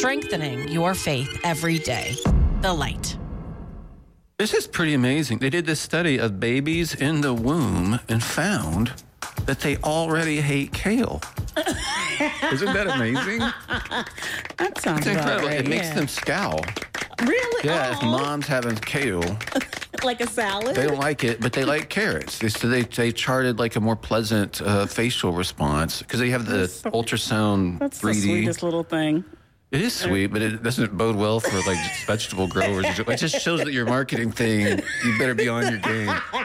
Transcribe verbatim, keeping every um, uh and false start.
strengthening your faith every day. The Light. This is pretty amazing. They did this study of babies in the womb and found that they already hate kale. Isn't that amazing? That sounds It's incredible. right, It makes yeah. them scowl. Really? Yeah, if Aw. mom's having kale, Like a salad? they don't like it, but they like carrots. They, so they, they charted like a more pleasant uh, facial response because they have the That's so- ultrasound That's three D. the sweetest little thing. It is sweet, but it doesn't bode well for like vegetable growers. It just shows that your marketing thing, you better be on your game.